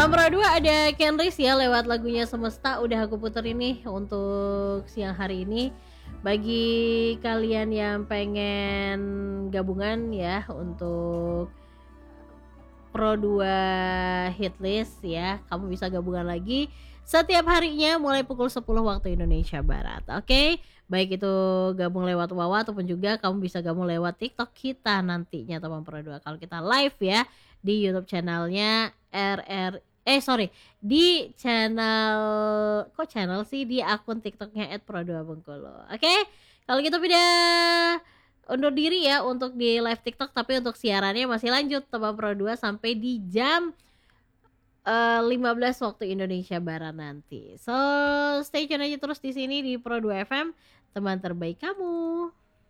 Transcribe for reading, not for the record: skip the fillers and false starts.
Teman Pro 2 ada Kenris ya lewat lagunya Semesta. Udah aku puter ini untuk siang hari ini. Bagi kalian yang pengen gabungan ya untuk Pro 2 hitlist ya, kamu bisa gabungan lagi setiap harinya mulai pukul 10 waktu Indonesia Barat. Oke, baik itu gabung lewat Wawa ataupun juga kamu bisa gabung lewat TikTok kita nantinya teman Pro 2. Kalau kita live ya di YouTube channelnya di channel sih di akun TikToknya @pro2bengkulu. Oke, kalau gitu pindah undur diri ya untuk di live TikTok, tapi untuk siarannya masih lanjut teman Pro 2 sampai di jam 15 waktu Indonesia Barat nanti. So, stay tune aja terus di sini di Pro 2 FM, teman terbaik kamu.